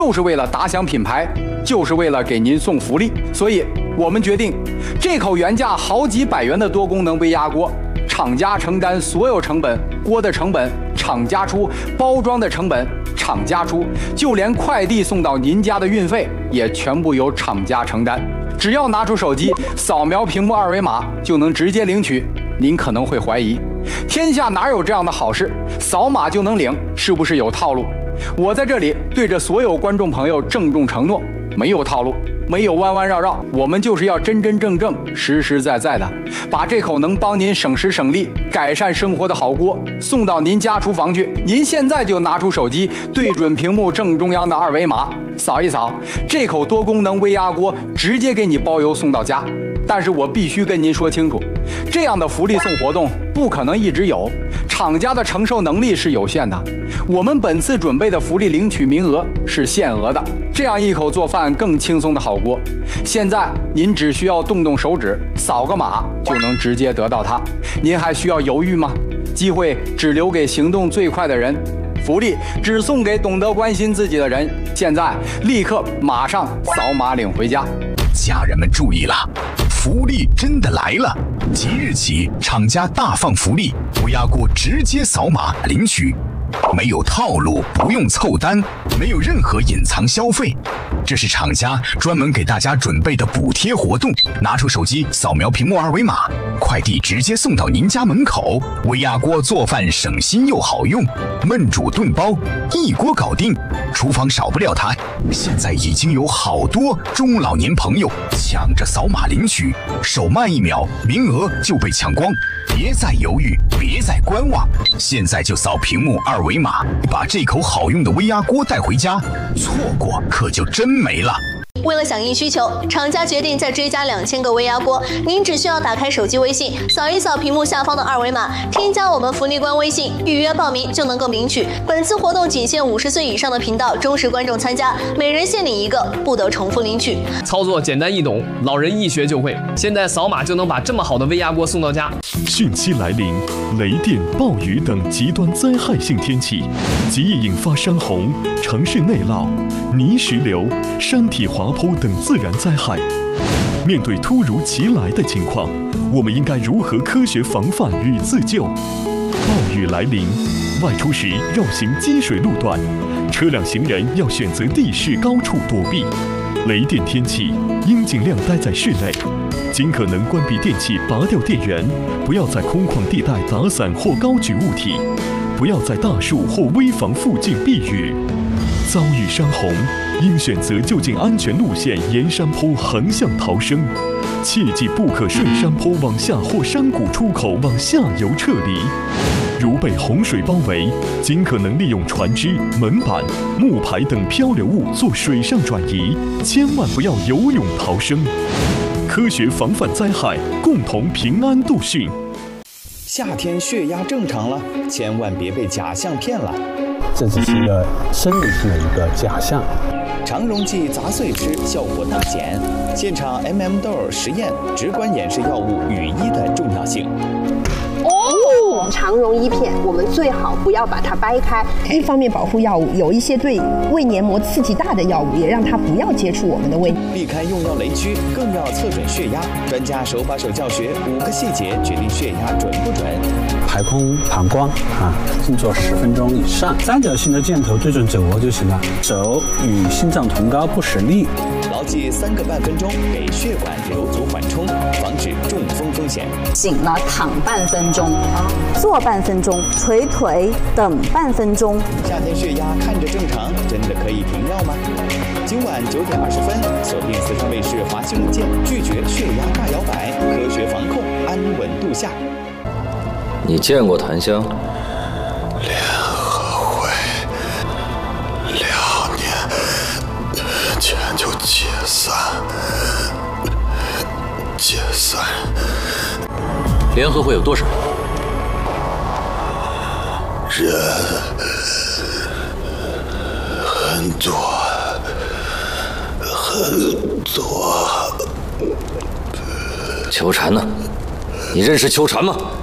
就是为了打响品牌，就是为了给您送福利。所以，我们决定，这口原价好几百元的多功能微压锅，厂家承担所有成本，锅的成本厂家出，包装的成本厂家出，就连快递送到您家的运费也全部由厂家承担。只要拿出手机，扫描屏幕二维码就能直接领取。您可能会怀疑，天下哪有这样的好事？扫码就能领，是不是有套路？我在这里对着所有观众朋友郑重承诺，没有套路，没有弯弯绕绕，我们就是要真真正正、实实在在的把这口能帮您省时省力、改善生活的好锅送到您家厨房去。您现在就拿出手机，对准屏幕正中央的二维码，扫一扫，这口多功能微压锅直接给你包邮送到家。但是我必须跟您说清楚，这样的福利送活动不可能一直有，厂家的承受能力是有限的。我们本次准备的福利领取名额是限额的，这样一口做饭更轻松的好锅，现在您只需要动动手指，扫个码就能直接得到它。您还需要犹豫吗？机会只留给行动最快的人，福利只送给懂得关心自己的人。现在立刻马上扫码领回家。 家人们注意了，福利真的来了！即日起，厂家大放福利，微压锅直接扫码领取，没有套路，不用凑单，没有任何隐藏消费。这是厂家专门给大家准备的补贴活动，拿出手机扫描屏幕二维码，快递直接送到您家门口。微压锅做饭省心又好用，焖煮炖煲一锅搞定，厨房少不了它。现在已经有好多中老年朋友抢着扫码领取，手慢1秒，名额就被抢光。别再犹豫，别再观望，现在就扫屏幕二维码，把这口好用的微压锅带回家，错过可就真没了。 为了响应需求，厂家决定再追加2000个微压锅。您只需要打开手机微信，扫一扫屏幕下方的二维码，添加我们福利官微信，预约报名就能够领取。本次活动仅限50岁以上的频道忠实观众参加，每人限领1个，不得重复领取。 操作简单易懂，老人一学就会。现在扫码就能把这么好的微压锅送到家。 汛期来临，雷电、暴雨等极端灾害性天气，极易引发山洪、城市内涝、泥石流、山体滑坡等自然灾害。面对突如其来的情况，我们应该如何科学防范与自救？暴雨来临，外出时绕行积水路段，车辆行人要选择地势高处躲避。雷电天气应尽量待在室内，尽可能关闭电器，拔掉电源，不要在空旷地带打伞或高举物体，不要在大树或危房附近避雨。遭遇山洪，应选择就近安全路线沿山坡横向逃生，切记不可顺山坡往下或山谷出口往下游撤离。如被洪水包围，尽可能利用船只、门板、木牌等漂流物做水上转移，千万不要游泳逃生。科学防范灾害，共同平安度汛。 夏天血压正常了，千万别被假象骗了。 这只是一个生理性的一个假象。 肠溶剂砸碎吃，效果大减。现场 MM-DOR 实验直观演示药物雨衣的重要性。 肠溶衣片我们最好不要把它掰开，一方面保护药物，有一些对胃黏膜刺激大的药物也让它不要接触我们的胃， 避开用药雷区，更要测准血压。专家手把手教学5个细节，决定血压准不准。 排空膀胱静坐10分钟以上，三角形的箭头对准肘窝就行了，肘与心脏同高，不使力。 牢记3个半分钟，给血管留足缓冲，防止中风风险。 醒了躺半分钟，坐半分钟，捶腿等半分钟。 夏天血压看着正常，真的可以停药吗？今晚9点20分，锁定四川卫视《华新闻见》，拒绝血压大摇摆，科学防控，安稳度夏。 你见过檀香？ 联合会2年前就解散。 联合会有多少人？很多。 秋蝉呢？你认识秋蝉吗？